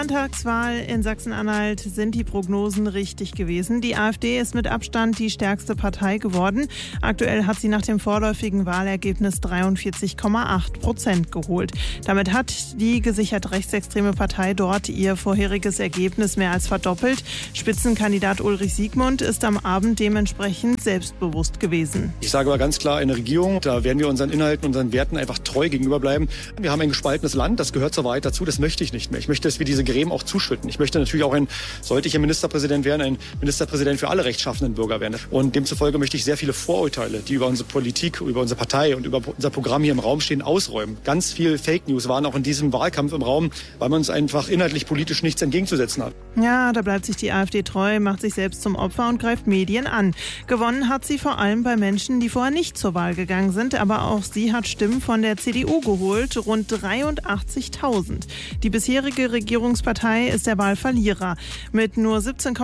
Landtagswahl in Sachsen-Anhalt sind die Prognosen richtig gewesen. Die AfD ist mit Abstand die stärkste Partei geworden. Aktuell hat sie nach dem vorläufigen Wahlergebnis 43,8% geholt. Damit hat die gesichert rechtsextreme Partei dort ihr vorheriges Ergebnis mehr als verdoppelt. Spitzenkandidat Ulrich Siegmund ist am Abend dementsprechend selbstbewusst gewesen. Ich sage aber ganz klar, eine Regierung, da werden wir unseren Inhalten, unseren Werten einfach treu gegenüber bleiben. Wir haben ein gespaltenes Land, das gehört zur Wahrheit dazu, das möchte ich nicht mehr. Ich möchte, dass wir diese Gräben auch zuschütten. Ich möchte natürlich auch sollte ich ein Ministerpräsident werden, ein Ministerpräsident für alle rechtschaffenden Bürger werden. Und demzufolge möchte ich sehr viele Vorurteile, die über unsere Politik, über unsere Partei und über unser Programm hier im Raum stehen, ausräumen. Ganz viel Fake News waren auch in diesem Wahlkampf im Raum, weil man uns einfach inhaltlich politisch nichts entgegenzusetzen hat. Ja, da bleibt sich die AfD treu, macht sich selbst zum Opfer und greift Medien an. Gewonnen hat sie vor allem bei Menschen, die vorher nicht zur Wahl gegangen sind, aber auch sie hat Stimmen von der CDU geholt, rund 83.000. Die bisherige Regierungspartei ist der Wahlverlierer. Mit nur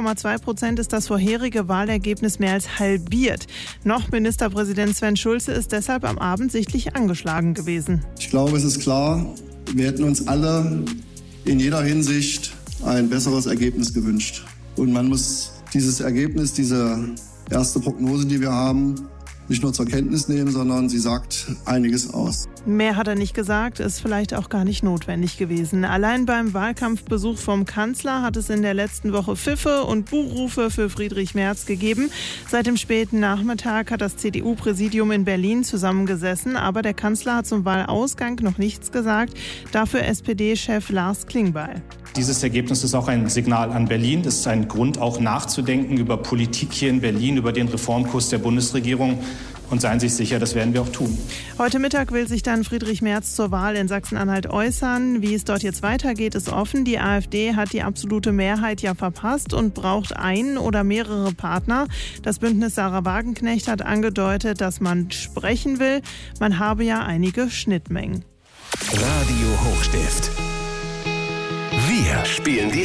17,2% ist das vorherige Wahlergebnis mehr als halbiert. Noch Ministerpräsident Sven Schulze ist deshalb am Abend sichtlich angeschlagen gewesen. Ich glaube, es ist klar, wir hätten uns alle in jeder Hinsicht ein besseres Ergebnis gewünscht. Und man muss dieses Ergebnis, diese erste Prognose, die wir haben, nicht nur zur Kenntnis nehmen, sondern sie sagt einiges aus. Mehr hat er nicht gesagt, ist vielleicht auch gar nicht notwendig gewesen. Allein beim Wahlkampfbesuch vom Kanzler hat es in der letzten Woche Pfiffe und Buhrufe für Friedrich Merz gegeben. Seit dem späten Nachmittag hat das CDU-Präsidium in Berlin zusammengesessen, aber der Kanzler hat zum Wahlausgang noch nichts gesagt. Dafür SPD-Chef Lars Klingbeil. Dieses Ergebnis ist auch ein Signal an Berlin. Das ist ein Grund, auch nachzudenken über Politik hier in Berlin, über den Reformkurs der Bundesregierung. Und seien Sie sich sicher, das werden wir auch tun. Heute Mittag will sich dann Friedrich Merz zur Wahl in Sachsen-Anhalt äußern. Wie es dort jetzt weitergeht, ist offen. Die AfD hat die absolute Mehrheit ja verpasst und braucht einen oder mehrere Partner. Das Bündnis Sarah Wagenknecht hat angedeutet, dass man sprechen will. Man habe ja einige Schnittmengen. Radio Hochstift. Wir spielen die